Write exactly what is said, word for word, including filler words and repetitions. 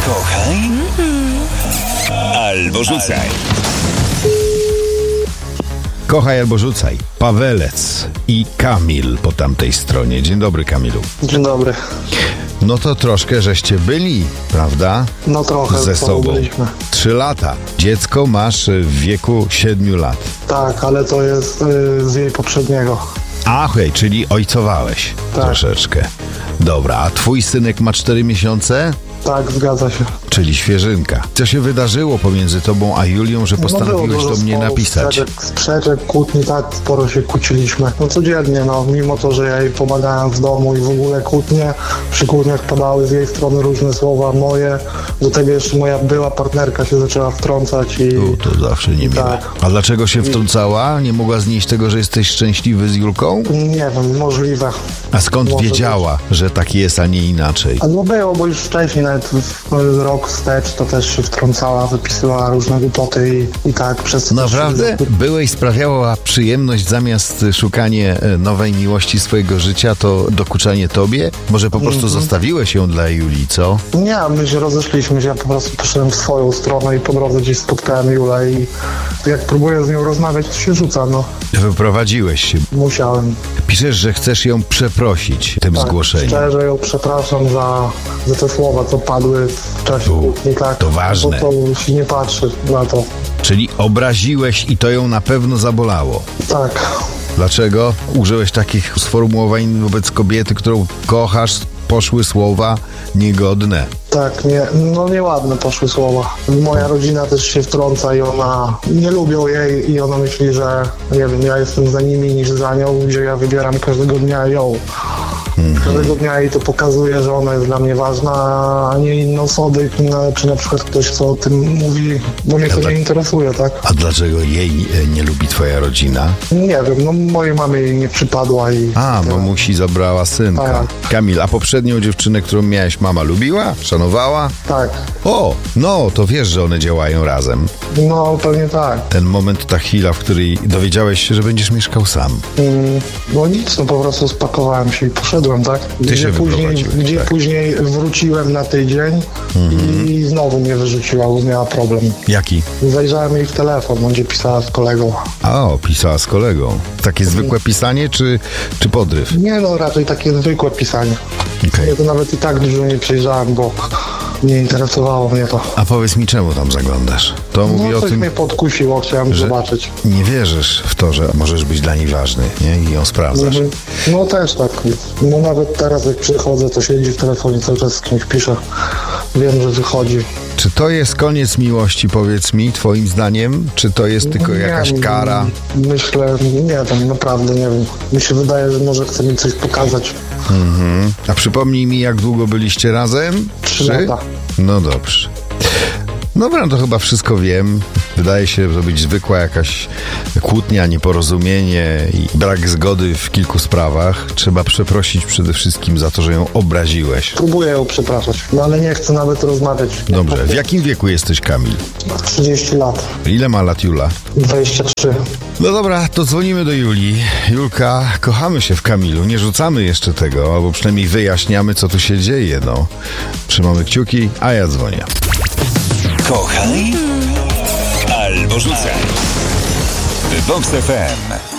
Kochaj albo rzucaj. Kochaj albo rzucaj. Pawelec i Kamil po tamtej stronie. Dzień dobry, Kamilu. Dzień dobry. No to troszkę żeście byli, prawda? No trochę ze sobą. byliśmy. Trzy lata. Dziecko masz w wieku siedmiu lat. Tak, ale to jest y, z jej poprzedniego. A, hej, czyli ojcowałeś Tak. troszeczkę. Dobra, a twój synek ma cztery miesiące? Tak, zgadza się. Czyli świeżynka. Co się wydarzyło pomiędzy tobą a Julią, że postanowiłeś no było do dużo mnie sporów, napisać? Sprzeczek, sprzeczek, kłótni, tak, sporo się kłóciliśmy. No codziennie, no, mimo to, że ja jej pomagałem w domu i w ogóle kłótnie, przy kłótniach padały z jej strony różne słowa moje. Do tego jeszcze moja była partnerka się zaczęła wtrącać i... U, to zawsze niemiłe. Tak. A dlaczego się wtrącała? Nie mogła znieść tego, że jesteś szczęśliwy z Julką? Nie wiem, możliwe. A skąd Może wiedziała, że tak jest, a nie inaczej? A no było, bo już wcześniej, nawet w rok wstecz, to też się wtrącała, wypisywała różne głupoty i, i tak przez... Naprawdę? Byłeś sprawiała przyjemność zamiast szukanie e, nowej miłości swojego życia, to dokuczanie tobie? Może po prostu zostawiłeś ją dla Julii, co? Nie, my się rozeszliśmy, że ja po prostu poszedłem w swoją stronę i po drodze gdzieś spotkałem Julę i jak próbuję z nią rozmawiać, to się rzuca, no. Wyprowadziłeś się. Musiałem. Piszesz, że chcesz ją przeprosić tym Tak, zgłoszeniem. szczerze ją przepraszam za, za te słowa, co padły w czasie U, kłótni, tak. to ważne. Bo to się nie patrzy na to. Czyli obraziłeś i to ją na pewno zabolało. Tak. Dlaczego użyłeś takich sformułowań wobec kobiety, którą kochasz? Poszły słowa niegodne. Tak, nie, no nieładne poszły słowa. Moja rodzina też się wtrąca i ona, nie lubią jej i ona myśli, że nie wiem, ja jestem za nimi niż za nią, gdzie ja wybieram każdego dnia ją. Każdego dnia jej to pokazuje, że ona jest dla mnie ważna, a nie inne osoby, czy na przykład ktoś, co o tym mówi, bo mnie to tak- nie interesuje, tak? A dlaczego jej e, nie lubi twoja rodzina? Nie wiem, no mojej mamie jej nie przypadła i... A, bo musi zabrała synka. Tak. Kamil, a poprzednią dziewczynę, którą miałeś, mama lubiła? Szanowała? Tak, O, no, to wiesz, że one działają razem. no pewnie tak. Ten moment, ta chwila, w której dowiedziałeś się, że będziesz mieszkał sam. Mm, No nic, no po prostu spakowałem się i poszedłem, tak? Gdzie, się później, wyprowadziłeś, gdzie tak. później wróciłem na tydzień i znowu mnie wyrzuciła, bo miała problem. Jaki? Zajrzałem jej w telefon, gdzie pisała z kolegą. A, o, pisała z kolegą. Takie zwykłe pisanie, czy, czy podryw? Nie no, raczej takie zwykłe pisanie. Okej. Ja to nawet i tak dużo nie przejrzałem, bo nie interesowało mnie to. A powiedz mi, czemu tam zaglądasz? To mówi No o coś tym, mnie podkusiło, chciałem zobaczyć. nie wierzysz w to, że możesz być dla niej ważny, nie? I ją sprawdzasz. Mhm. No też tak. No nawet teraz jak przychodzę, to siedzi w telefonie, cały czas z kimś pisze. Wiem, że wychodzi. Czy to jest koniec miłości, powiedz mi, twoim zdaniem? Czy to jest tylko Nie jakaś wiem, kara? Myślę, nie wiem, naprawdę nie wiem. Mi się wydaje, że może chce mi coś pokazać. Mhm. A przypomnij mi, jak długo byliście razem? Trzy lata. No dobrze. Dobra, to chyba wszystko wiem. Wydaje się to być zwykła jakaś kłótnia, nieporozumienie i brak zgody w kilku sprawach. Trzeba przeprosić przede wszystkim za to, że ją obraziłeś. Próbuję ją przepraszać, no ale nie chcę nawet rozmawiać. Dobrze. W jakim wieku jesteś, Kamil? trzydzieści lat. Ile ma lat Jula? dwadzieścia trzy. No dobra, to dzwonimy do Julii. Julka, kochamy się w Kamilu, nie rzucamy jeszcze tego, albo przynajmniej wyjaśniamy, co tu się dzieje, no. Trzymamy kciuki, a ja dzwonię. Kochaj albo rzucaj. Vox F M.